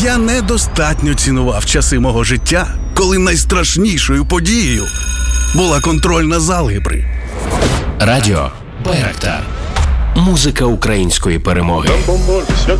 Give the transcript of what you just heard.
Я недостатньо цінував часи мого життя, коли найстрашнішою подією була контрольна з алгебри. Радіо Байрактар. Музика української перемоги.